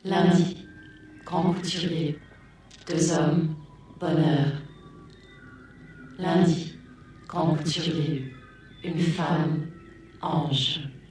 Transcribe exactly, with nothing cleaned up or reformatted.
Lundi, grand couturier, deux hommes, bonheur. Lundi, grand couturier, une femme, ange.